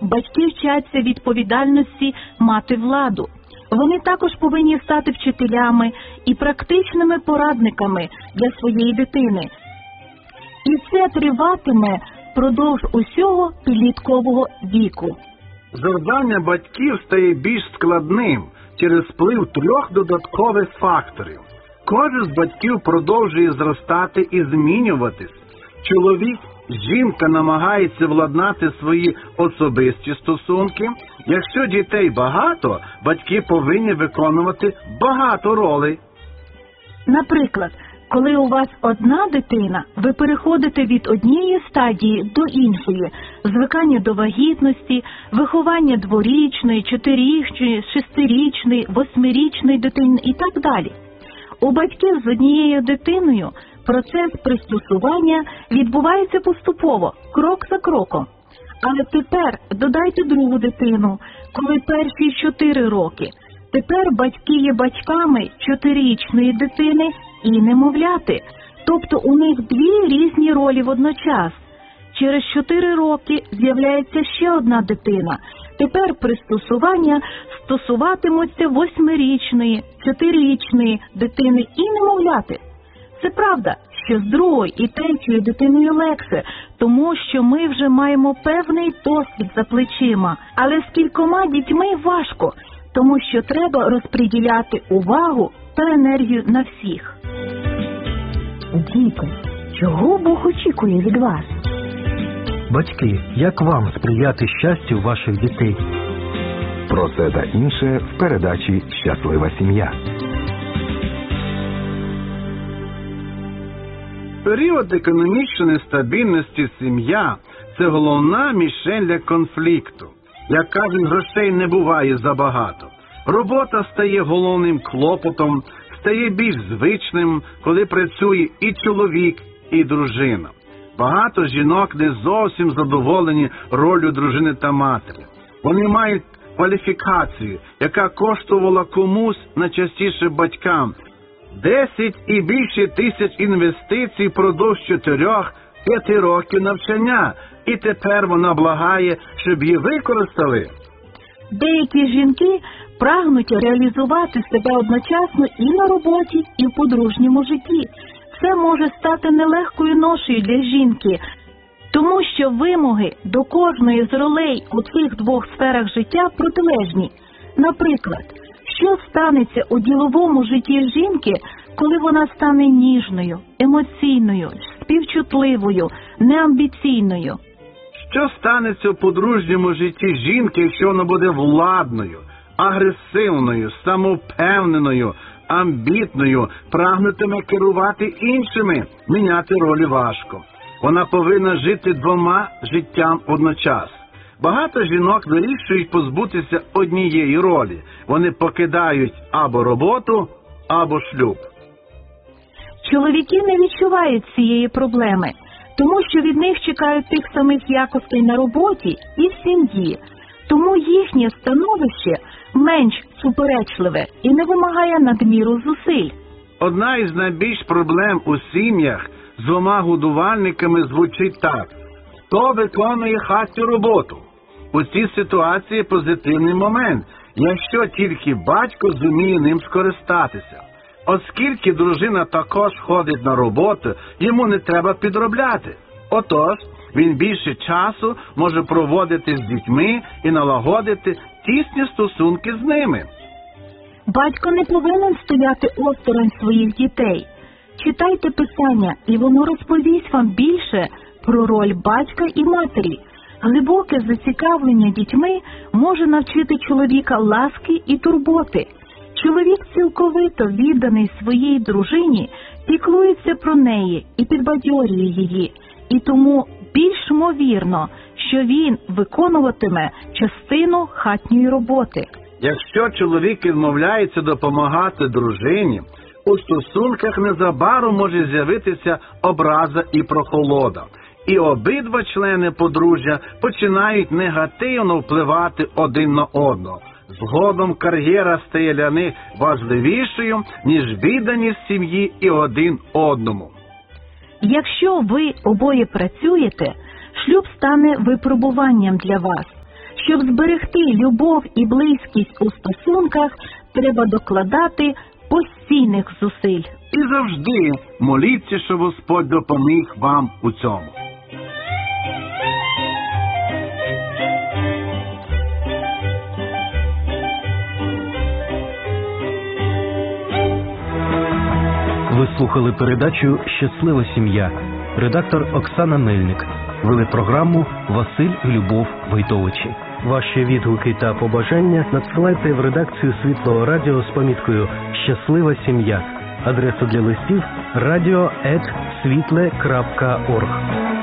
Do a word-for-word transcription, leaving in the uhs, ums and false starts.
батьки вчаться відповідальності мати владу. Вони також повинні стати вчителями і практичними порадниками для своєї дитини. І це триватиме впродовж усього підліткового віку. Завдання батьків стає більш складним через вплив трьох додаткових факторів. Кожен з батьків продовжує зростати і змінюватись. Чоловік, жінка намагається владнати свої особисті стосунки. Якщо дітей багато, батьки повинні виконувати багато ролей. Наприклад, коли у вас одна дитина, ви переходите від однієї стадії до іншої – звикання до вагітності, виховання дворічної, чотирирічної, шестирічної, восьмирічної дитини і так далі. У батьків з однією дитиною процес пристосування відбувається поступово, крок за кроком. Але тепер додайте другу дитину, коли перші чотири роки. Тепер батьки є батьками чотирирічної дитини і немовляти. Тобто у них дві різні ролі водночас. Через чотири роки з'являється ще одна дитина. Тепер пристосування стосуватимуться восьмирічної, чотирирічної дитини і немовляти. Це правда, що з другою і третьою дитиною легше, тому що ми вже маємо певний досвід за плечима. Але з кількома дітьми важко, тому що треба розподіляти увагу та енергію на всіх. Діти, чого Бог очікує від вас? Батьки, як вам сприяти щастю ваших дітей? Про це та інше в передачі «Щаслива сім'я». Період економічної стабільності сім'я – це головна мішень для конфлікту. Як кажуть, грошей не буває забагато. Робота стає головним клопотом, стає більш звичним, коли працює і чоловік, і дружина. Багато жінок не зовсім задоволені роллю дружини та матері. Вони мають кваліфікацію, яка коштувала комусь, найчастіше батькам, десять і більше тисяч інвестицій впродовж чотирьох-п'яти років навчання, і тепер вона благає, щоб її використали. Деякі жінки прагнуть реалізувати себе одночасно і на роботі, і в подружньому житті. Це може стати нелегкою ношею для жінки, тому що вимоги до кожної з ролей у цих двох сферах життя протилежні. Наприклад, що станеться у діловому житті жінки, коли вона стане ніжною, емоційною, співчутливою, неамбіційною? Що станеться у подружньому житті жінки, якщо вона буде владною, агресивною, самовпевненою, амбітною, прагнутиме керувати іншими, міняти ролі важко. Вона повинна жити двома життям одночасно. Багато жінок вирішують позбутися однієї ролі. Вони покидають або роботу, або шлюб. Чоловіки не відчувають цієї проблеми, тому що від них чекають тих самих якостей на роботі і в сім'ї. Тому їхнє становище менш суперечливе і не вимагає надміру зусиль. Одна із найбільш проблем у сім'ях з двома годувальниками звучить так: хто виконує хатню роботу? У цій ситуації позитивний момент, якщо тільки батько зуміє ним скористатися. Оскільки дружина також ходить на роботу, йому не треба підробляти. Отож, він більше часу може проводити з дітьми і налагодити тісні стосунки з ними. Батько не повинен стояти осторонь своїх дітей. Читайте Писання, і воно розповість вам більше про роль батька і матері. Глибоке зацікавлення дітьми може навчити чоловіка ласки і турботи. Чоловік цілковито відданий своїй дружині, піклується про неї і підбадьорює її. І тому більш ймовірно, що він виконуватиме частину хатньої роботи. Якщо чоловік відмовляється допомагати дружині, у стосунках незабаром може з'явитися образа і прохолода. І обидва члени подружжя починають негативно впливати один на одного. Згодом кар'єра стає для них важливішою, ніж відданість сім'ї і один одному. Якщо ви обоє працюєте, шлюб стане випробуванням для вас. Щоб зберегти любов і близькість у стосунках, треба докладати постійних зусиль. І завжди моліться, щоб Господь допоміг вам у цьому. Ви слухали передачу «Щаслива сім'я». Редактор Оксана Мельник. Вели програму Василь і Любов Войтовичі. Ваші відгуки та побажання надсилайте в редакцію Світлого радіо з поміткою «Щаслива сім'я». Адресу для листів – радіо ет світле крапка орг.